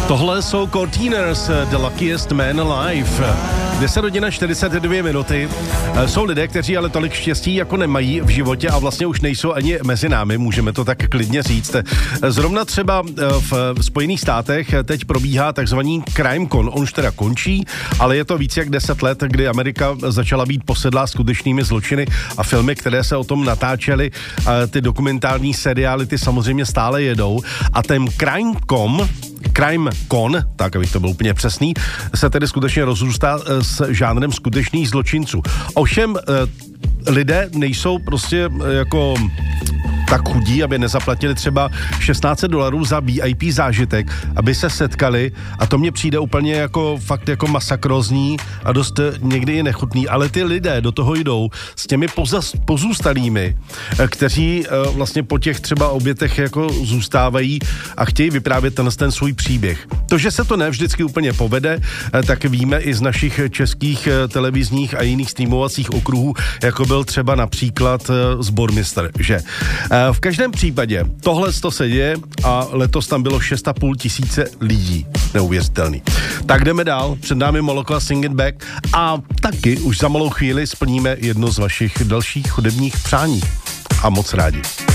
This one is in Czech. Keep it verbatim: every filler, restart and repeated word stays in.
Tohle jsou Cortiners, The Luckiest Man Alive. deset hodin čtyřicet dvě minuty. Jsou lidé, kteří ale tolik štěstí jako nemají v životě a vlastně už nejsou ani mezi námi, můžeme to tak klidně říct. Zrovna třeba v Spojených státech teď probíhá takzvaný Crime Con. On už teda končí, ale je to víc jak deset let, kdy Amerika začala být posedlá skutečnými zločiny a filmy, které se o tom natáčely, ty dokumentární seriály, ty samozřejmě stále jedou. A ten Crime Con, Crime Con, tak abych to byl úplně přesný, se tedy skutečně rozrůstá s žánrem skutečných zločinců. Ovšem lidé nejsou prostě jako tak chudí, aby nezaplatili třeba šestnáct set dolarů za V I P zážitek, aby se setkali, a to mně přijde úplně jako fakt jako masakrozní a dost někdy i nechutný, ale ty lidé do toho jdou s těmi pozas, pozůstalými, kteří vlastně po těch třeba obětech jako zůstávají a chtějí vyprávět ten, ten svůj příběh. To, že se to ne vždycky úplně povede, tak víme i z našich českých televizních a jiných streamovacích okruhů, jako byl třeba například Sbormistr, že? V každém případě tohle to se děje a letos tam bylo šest a půl tisíce lidí. Neuvěřitelný. Tak jdeme dál, před námi Molokla Sing It Back a taky už za malou chvíli splníme jedno z vašich dalších hudebních přání. A moc rádi.